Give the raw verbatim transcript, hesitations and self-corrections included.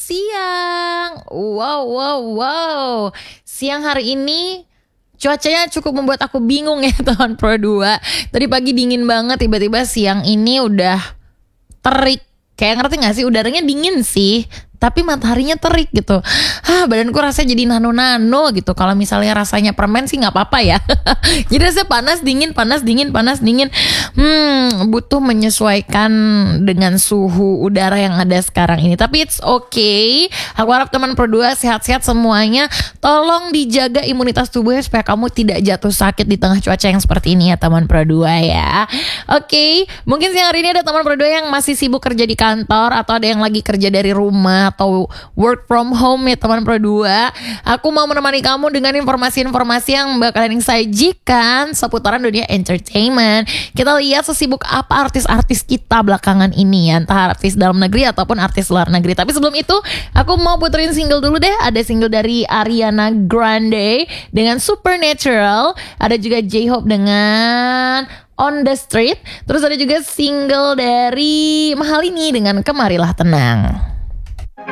siang. Wow, wow, wow. Siang hari ini cuacanya cukup membuat aku bingung ya teman Pro dua. Tadi pagi dingin banget, tiba-tiba siang ini udah terik. Kayak ngerti gak sih, udaranya dingin sih, tapi mataharinya terik gitu. Hah, badanku rasanya jadi nano-nano gitu. Kalau misalnya rasanya permen sih gak apa-apa ya. Jadi rasanya panas, dingin, panas, dingin, panas, dingin. Hmm, butuh menyesuaikan dengan suhu udara yang ada sekarang ini. Tapi it's okay. Aku harap teman Pro dua sehat-sehat semuanya. Tolong dijaga imunitas tubuhnya supaya kamu tidak jatuh sakit di tengah cuaca yang seperti ini ya teman Pro dua ya. Oke, okay. Mungkin siang hari ini ada teman Pro dua yang masih sibuk kerja di kantor, atau ada yang lagi kerja dari rumah atau work from home ya teman Pro dua. Aku mau menemani kamu dengan informasi-informasi yang bakalan sajikan seputaran dunia entertainment. Kita lihat sesibuk apa artis-artis kita belakangan ini ya, entah artis dalam negeri ataupun artis luar negeri. Tapi sebelum itu aku mau puterin single dulu deh. Ada single dari Ariana Grande dengan Supernatural. Ada juga J-Hope dengan On the Street. Terus ada juga single dari Mahalini dengan Kemarilah Tenang.